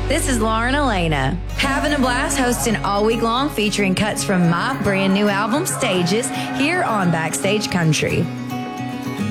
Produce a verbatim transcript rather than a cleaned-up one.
This is Lauren Elena, having a blast hosting all week long, featuring cuts from my brand new album, Stages, here on Backstage Country.